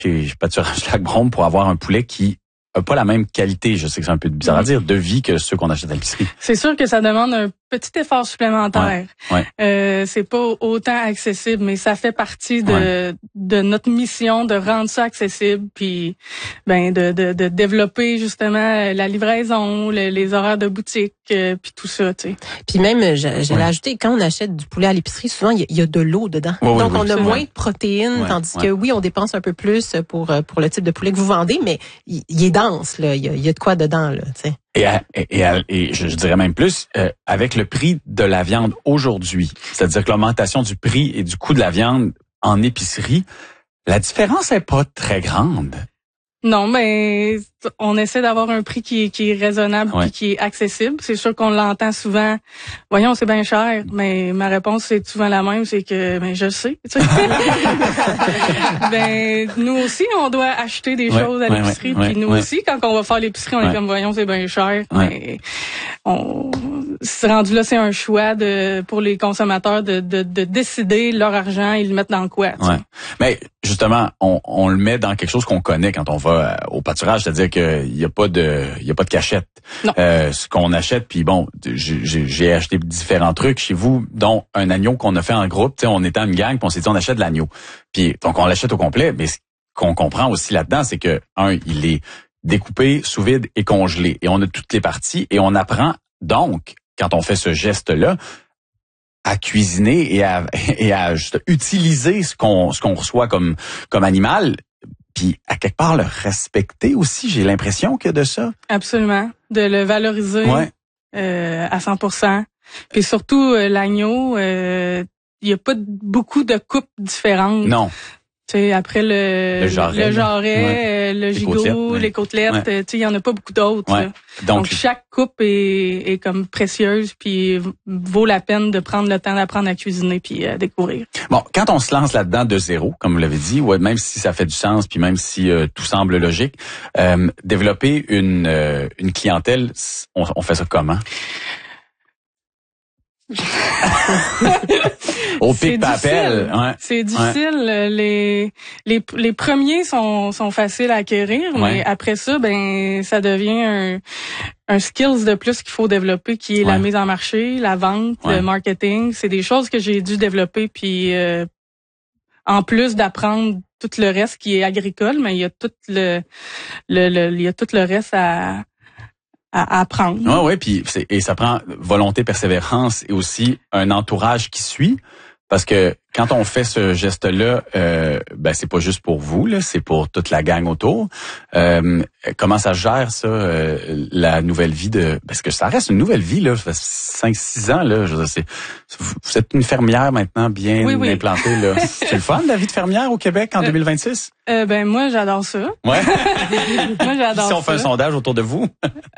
chez Pâturage Lac-Brome pour avoir un poulet qui a pas la même qualité, je sais que c'est un peu bizarre à dire, de vie que ceux qu'on achète à l'épicerie. C'est sûr que ça demande un petit effort supplémentaire. Ouais. C'est pas autant accessible, mais ça fait partie de notre mission de rendre ça accessible, puis de développer justement la livraison, les horaires de boutique, puis tout ça, tu sais. Puis même, j'allais ajouter, quand on achète du poulet à l'épicerie, souvent il y a de l'eau dedans. Donc on a moins de protéines, tandis que oui, on dépense un peu plus pour le type de poulet que vous vendez, mais il est dense, là. Il y a de quoi dedans, là, tu sais. Et je dirais même plus, avec le prix de la viande aujourd'hui, c'est-à-dire que l'augmentation du prix et du coût de la viande en épicerie, la différence est pas très grande. Non, mais on essaie d'avoir un prix qui est raisonnable et qui est accessible. C'est sûr qu'on l'entend souvent. Voyons, c'est bien cher, mais ma réponse c'est souvent la même, c'est que je le sais. Tu sais. Nous aussi, on doit acheter des choses à l'épicerie. Puis nous aussi, quand on va faire l'épicerie, on est comme voyons, c'est bien cher. Mais c'est rendu là, c'est un choix pour les consommateurs de décider leur argent, ils le mettent dans quoi. Tu sais. Mais justement, on le met dans quelque chose qu'on connaît quand on va au pâturage, c'est-à-dire qu'il y a pas de cachette. Ce qu'on achète, puis bon, j'ai acheté différents trucs chez vous, dont un agneau qu'on a fait en groupe. Tu sais, on était une gang, puis on s'est dit on achète de l'agneau. Puis donc on l'achète au complet, mais ce qu'on comprend aussi là-dedans, c'est que il est découpé, sous vide et congelé, et on a toutes les parties, et on apprend donc quand on fait ce geste-là à cuisiner et à juste utiliser ce qu'on reçoit comme animal. Puis, à quelque part, le respecter aussi, j'ai l'impression que de ça. Absolument. De le valoriser à 100%. Puis surtout, l'agneau, il y a pas beaucoup de coupes différentes. Non. Tu sais, après le jarret, le gigot, les côtelettes, tu sais, il y en a pas beaucoup d'autres. Ouais. Donc chaque coupe est comme précieuse, puis vaut la peine de prendre le temps d'apprendre à cuisiner puis à découvrir. Bon, quand on se lance là-dedans de zéro, comme vous l'avez dit, même si ça fait du sens, puis même si tout semble logique, développer une clientèle, on fait ça comment? Au pic papel, c'est difficile. Les premiers sont faciles à acquérir, mais après ça, ça devient un skills de plus qu'il faut développer, qui est la mise en marché, la vente, le marketing. C'est des choses que j'ai dû développer, puis en plus d'apprendre tout le reste qui est agricole, mais il y a tout il y a tout le reste à apprendre. Puis ça prend volonté, persévérance et aussi un entourage qui suit, parce que quand on fait ce geste-là, c'est pas juste pour vous, là, c'est pour toute la gang autour. Comment ça gère ça, la nouvelle vie parce que ça reste une nouvelle vie là, ça fait 5-6 ans là. Vous êtes une fermière maintenant bien implantée là. C'est le fun la vie de fermière au Québec en 2026. Moi j'adore ça. Ouais. Moi j'adore ça. Si on fait un sondage autour de vous.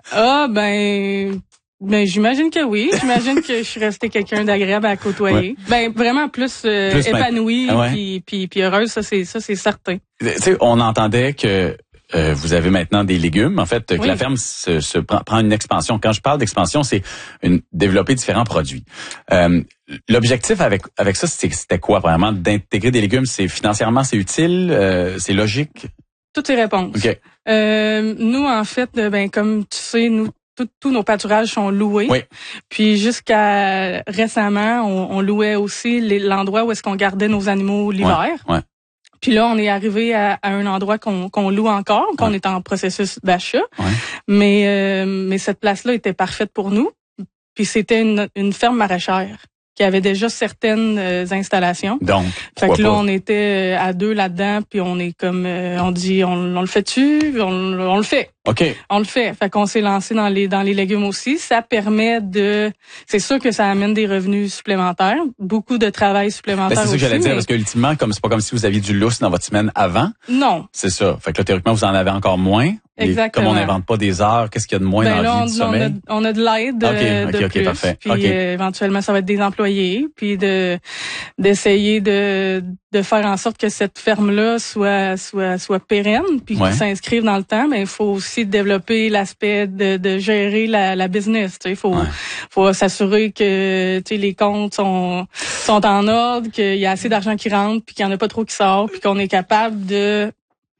J'imagine que oui. J'imagine que je suis restée quelqu'un d'agréable à côtoyer. Vraiment plus épanouie puis heureuse, ça c'est certain. Tu sais, on entendait que vous avez maintenant des légumes, en fait, que la ferme se prend une expansion. Quand je parle d'expansion, c'est développer différents produits. L'objectif avec ça, c'était quoi vraiment? D'intégrer des légumes, financièrement c'est utile, c'est logique? Toutes les réponses. Okay. Nous, en fait, comme tu sais, tous nos pâturages sont loués. Oui. Puis jusqu'à récemment, on louait aussi l'endroit où est-ce qu'on gardait nos animaux l'hiver. Ouais. Puis là, on est arrivé à un endroit qu'on loue encore, qu'on est en processus d'achat. Ouais. Mais cette place-là était parfaite pour nous. Puis c'était une ferme maraîchère qui avait déjà certaines installations. Donc, fait que là, on était à 2 là-dedans, puis on est comme, on dit, on le fait-tu? On le fait. OK. On le fait. Fait qu'on s'est lancé dans les légumes aussi. Ça permet c'est sûr que ça amène des revenus supplémentaires, beaucoup de travail supplémentaire aussi. C'est ça que j'allais dire, parce que ultimement, c'est pas comme si vous aviez du lousse dans votre semaine avant. Non. C'est ça. Fait que là, théoriquement, vous en avez encore moins. Exactement. Comme on n'invente pas des heures, qu'est-ce qu'il y a de moins dans la vie du sommeil? On a de l'aide de plus. Parfait. Puis éventuellement, ça va être des employés, puis d'essayer de faire en sorte que cette ferme-là soit pérenne, puis qu'ils s'inscrivent dans le temps. Mais il faut aussi développer l'aspect de gérer la business. Il faut s'assurer que les comptes sont en ordre, qu'il y a assez d'argent qui rentre, puis qu'il n'y en a pas trop qui sort, puis qu'on est capable de